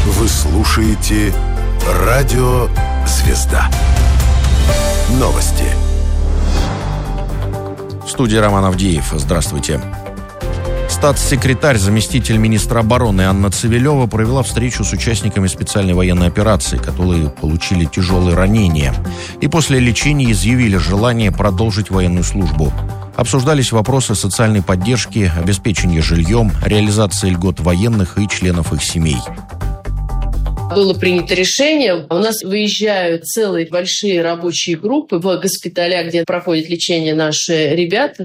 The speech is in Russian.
Вы слушаете Радио Звезда. Новости. В студии Роман Авдеев. Здравствуйте. Статс-секретарь, заместитель министра обороны Анна Цивилева провела встречу с участниками специальной военной операции, которые получили тяжелые ранения и после лечения изъявили желание продолжить военную службу. Обсуждались вопросы социальной поддержки, обеспечения жильем, реализации льгот военных и членов их семей. Было принято решение. У нас выезжают целые большие рабочие группы в госпиталя, где проходит лечение наши ребята.